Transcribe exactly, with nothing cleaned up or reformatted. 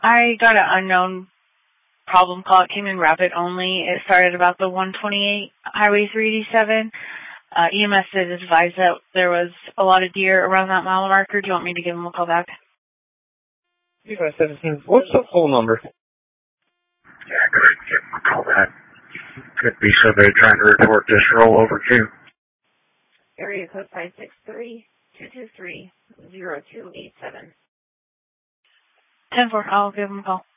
I got an unknown problem call. It came in rapid only. It started about the one twenty-eight Highway three eighty-seven. Uh, E M S did advise that there was a lot of deer around that mile marker. Do you want me to give them a call back? two five seventeen. What's the phone number? Yeah, go ahead and give them a call back. Could be somebody trying to report this rollover too. Area code five six three, two two three, zero two eight seven. ten four, I'll give them a call.